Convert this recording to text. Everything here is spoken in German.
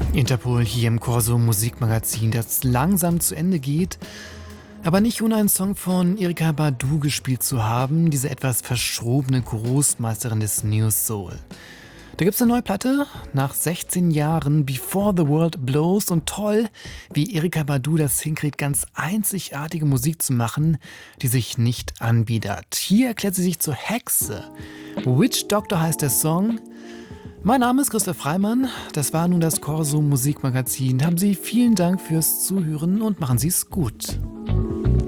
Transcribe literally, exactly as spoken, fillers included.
Interpol hier im Corso Musikmagazin, das langsam zu Ende geht, aber nicht ohne einen Song von Erykah Badu gespielt zu haben, diese etwas verschrobene Großmeisterin des New Soul. Da gibt's eine neue Platte nach sechzehn Jahren, Before the World Blows, und toll, wie Erykah Badu das hinkriegt, ganz einzigartige Musik zu machen, die sich nicht anbietet. Hier erklärt sie sich zur Hexe. Witch Doctor heißt der Song. Mein Name ist Christoph Freimann, das war nun das Corso Musikmagazin. Haben Sie vielen Dank fürs Zuhören und machen Sie es gut.